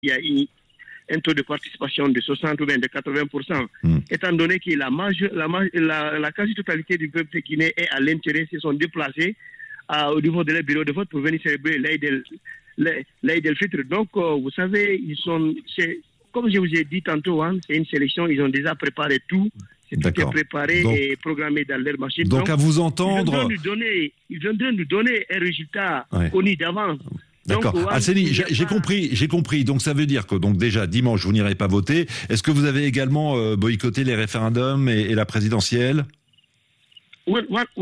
il y a un taux de participation de 60 ou bien de 80%, étant donné que la quasi-totalité du peuple guinéen est à l'intérieur, se sont déplacés au niveau de leur bureau de vote pour venir célébrer l'Aïd el-Fitr. Donc, vous savez, comme je vous ai dit tantôt, c'est une sélection, ils ont déjà préparé tout. Tout est préparé et programmé dans leur machine. Donc, à vous entendre... Ils viendront nous donner un résultat connu d'avance. D'accord. Alseni, j'ai compris. Donc, ça veut dire que déjà, dimanche, vous n'irez pas voter. Est-ce que vous avez également boycotté les référendums et la présidentielle ? Pour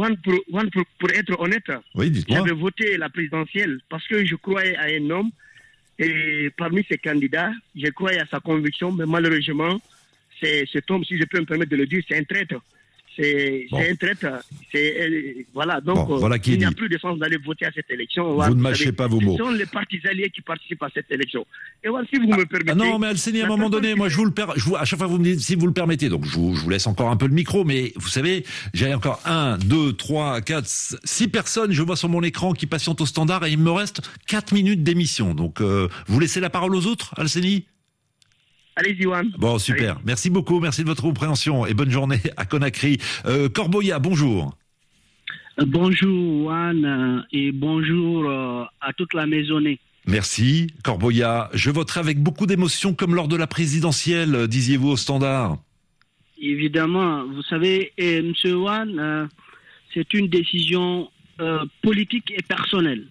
être honnête, j'avais voté la présidentielle parce que je croyais à un homme et parmi ses candidats, je croyais à sa conviction, mais malheureusement, cet homme, si je peux me permettre de le dire, c'est un traître. C'est un traître. Voilà, donc il n'y a plus de sens d'aller voter à cette élection. Vous ne mâchez pas vos mots. Ce sont les partis alliés qui participent à cette élection. Et voilà, si vous me permettez... non, mais Alseni, à un moment donné, moi, à chaque fois, vous me dites, si vous le permettez, donc je vous laisse encore un peu le micro, mais vous savez, j'ai encore 1, 2, 3, 4, 6 personnes, je vois sur mon écran, qui patientent au standard, et il me reste 4 minutes d'émission. Donc, vous laissez la parole aux autres, Alseni ? Allez-y, Juan. Bon, super. Allez. Merci beaucoup. Merci de votre compréhension et bonne journée à Conakry. Corboya, bonjour. Bonjour, Juan, et bonjour à toute la maisonnée. Merci, Corboya. Je voterai avec beaucoup d'émotion comme lors de la présidentielle, disiez-vous au standard. Évidemment. Vous savez, M. Juan, c'est une décision politique et personnelle,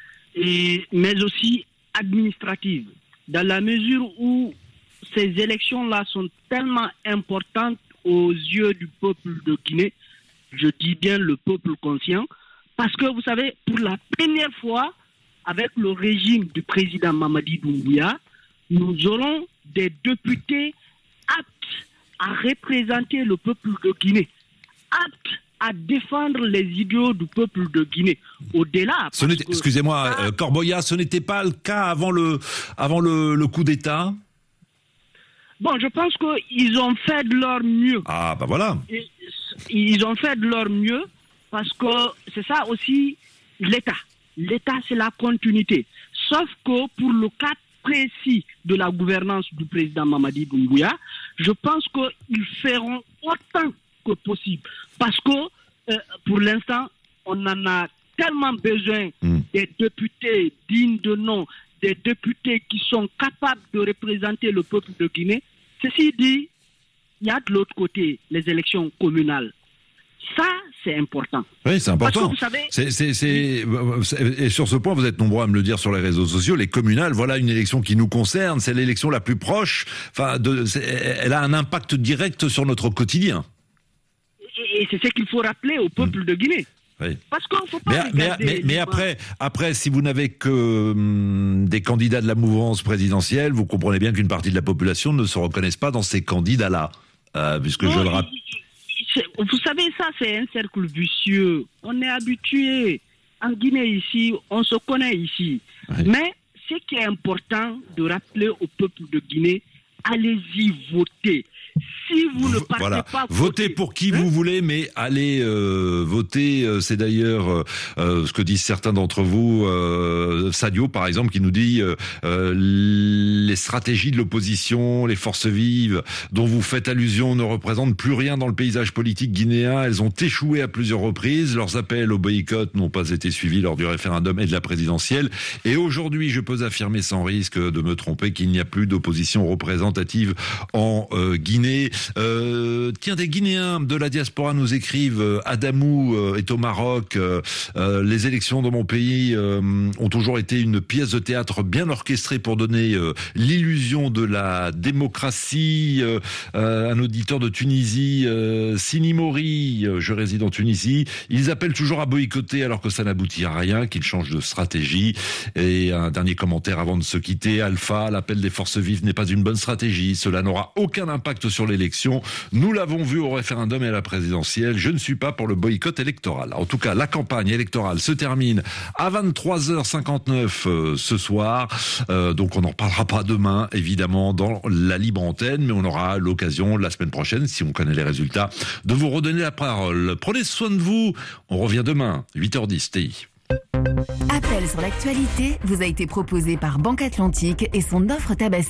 mais aussi administrative, dans la mesure où ces élections-là sont tellement importantes aux yeux du peuple de Guinée, je dis bien le peuple conscient, parce que vous savez, pour la première fois, avec le régime du président Mamadi Doumbouya, nous aurons des députés aptes à représenter le peuple de Guinée, aptes à défendre les idéaux du peuple de Guinée. Au-delà... Excusez-moi, Corboya, ce n'était pas le cas avant le coup d'État ? Bon, je pense qu'ils ont fait de leur mieux. Ah, bah voilà. Ils ont fait de leur mieux parce que c'est ça aussi l'État. L'État, c'est la continuité. Sauf que pour le cas précis de la gouvernance du président Mamadi Doumbouya, je pense qu'ils feront autant que possible. Parce que pour l'instant, on en a tellement besoin des députés dignes de nom, des députés qui sont capables de représenter le peuple de Guinée. Ceci dit, il y a de l'autre côté les élections communales. Ça, c'est important. Oui, c'est important. Parce que vous savez... Et sur ce point, vous êtes nombreux à me le dire sur les réseaux sociaux, les communales, voilà une élection qui nous concerne, c'est l'élection la plus proche, elle a un impact direct sur notre quotidien. Et c'est ce qu'il faut rappeler au peuple de Guinée. Oui. Parce qu'on faut pas mais après, si vous n'avez que des candidats de la mouvance présidentielle, vous comprenez bien qu'une partie de la population ne se reconnaisse pas dans ces candidats-là. Puisque je le rappelle. Vous savez, ça, c'est un cercle vicieux. On est habitué. En Guinée, ici, on se connaît ici. Oui. Mais ce qui est important de rappeler au peuple de Guinée, allez-y voter. Si vous ne partez pas votez pour qui vous voulez, mais allez voter. C'est d'ailleurs ce que disent certains d'entre vous. Sadio, par exemple, qui nous dit les stratégies de l'opposition, les forces vives dont vous faites allusion ne représentent plus rien dans le paysage politique guinéen. Elles ont échoué à plusieurs reprises. Leurs appels au boycott n'ont pas été suivis lors du référendum et de la présidentielle. Et aujourd'hui, je peux affirmer sans risque de me tromper qu'il n'y a plus d'opposition représentative en Guinée. Tiens, des Guinéens de la diaspora nous écrivent Adamou est au Maroc. Les élections dans mon pays ont toujours été une pièce de théâtre bien orchestrée pour donner l'illusion de la démocratie. Un auditeur de Tunisie, Sini Mori, je réside en Tunisie. Ils appellent toujours à boycotter alors que ça n'aboutit à rien, qu'ils changent de stratégie. Et un dernier commentaire avant de se quitter. Alpha, l'appel des forces vives n'est pas une bonne stratégie. Cela n'aura aucun impact sur l'élection. Nous l'avons vu au référendum et à la présidentielle. Je ne suis pas pour le boycott électoral. En tout cas, la campagne électorale se termine à 23h59 ce soir. Donc on n'en parlera pas demain, évidemment, dans la libre antenne, mais on aura l'occasion la semaine prochaine, si on connaît les résultats, de vous redonner la parole. Prenez soin de vous. On revient demain, 8h10 TI. Appel sur l'actualité vous a été proposé par Banque Atlantique et son offre tabac.